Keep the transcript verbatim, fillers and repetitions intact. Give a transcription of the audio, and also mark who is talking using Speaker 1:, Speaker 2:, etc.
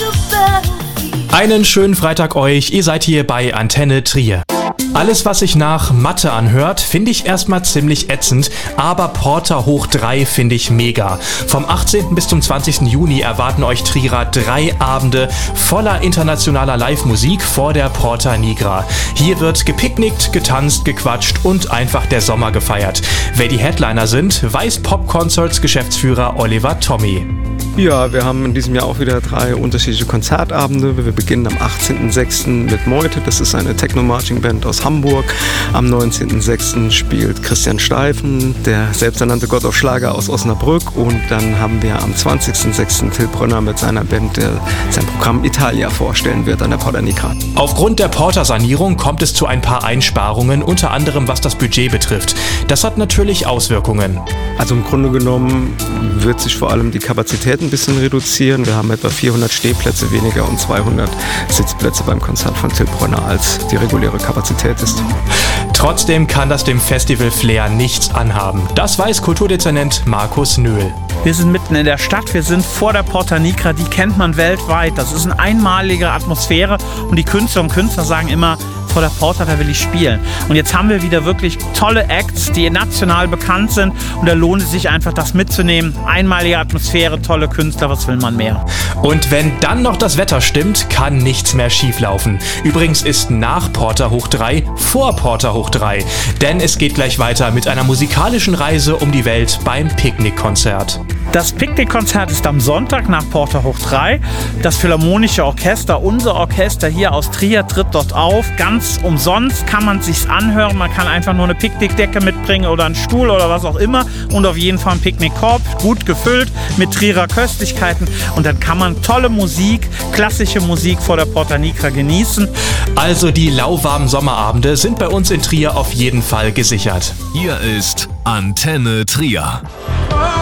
Speaker 1: Einen schönen Freitag euch, ihr seid hier bei Antenne Trier. Alles, was sich nach Mathe anhört, finde ich erstmal ziemlich ätzend, aber Porta hoch drei finde ich mega. Vom achtzehnten bis zum zwanzigsten Juni erwarten euch Trierer drei Abende voller internationaler Live-Musik vor der Porta Nigra. Hier wird gepicknickt, getanzt, gequatscht und einfach der Sommer gefeiert. Wer die Headliner sind, weiß Pop Concerts Geschäftsführer Oliver Tommy.
Speaker 2: Ja, wir haben in diesem Jahr auch wieder drei unterschiedliche Konzertabende. Wir beginnen am achtzehnten sechsten mit Meute, das ist eine Techno-Marching-Band aus Hamburg. Am neunzehnten sechsten spielt Christian Steifen, der selbsternannte Gott auf Schlager aus Osnabrück. Und dann haben wir am zwanzigsten sechsten Till Brönner mit seiner Band, der sein Programm Italia vorstellen wird an der Porta Nigra.
Speaker 1: Aufgrund der Porta-Sanierung kommt es zu ein paar Einsparungen, unter anderem was das Budget betrifft. Das hat natürlich Auswirkungen.
Speaker 2: Also im Grunde genommen wird sich vor allem die Kapazität ein bisschen reduzieren. Wir haben etwa vierhundert Stehplätze weniger und zweihundert Sitzplätze beim Konzert von Till Brönner, als die reguläre Kapazität ist.
Speaker 1: Trotzdem kann das dem Festival-Flair nichts anhaben. Das weiß Kulturdezernent Markus Nöhl.
Speaker 3: Wir sind mitten in der Stadt, wir sind vor der Porta Nigra, die kennt man weltweit. Das ist eine einmalige Atmosphäre und die Künstler und Künstler sagen immer, vor der Porta, da will ich spielen. Und jetzt haben wir wieder wirklich tolle Acts, die national bekannt sind und da lohnt es sich einfach, das mitzunehmen. Einmalige Atmosphäre, tolle Künstler, was will man mehr?
Speaker 1: Und wenn dann noch das Wetter stimmt, kann nichts mehr schieflaufen. Übrigens ist nach Porta hoch drei vor Porta hoch drei, denn es geht gleich weiter mit einer musikalischen Reise um die Welt beim Picknickkonzert.
Speaker 3: Das Picknickkonzert ist am Sonntag nach Porta hoch drei. Das Philharmonische Orchester, unser Orchester hier aus Trier, tritt dort auf. Ganz umsonst kann man es sich anhören. Man kann einfach nur eine Picknickdecke mitbringen oder einen Stuhl oder was auch immer. Und auf jeden Fall einen Picknickkorb, gut gefüllt mit Trierer Köstlichkeiten. Und dann kann man tolle Musik, klassische Musik vor der Porta Nigra genießen.
Speaker 1: Also die lauwarmen Sommerabende sind bei uns in Trier auf jeden Fall gesichert.
Speaker 4: Hier ist Antenne Trier.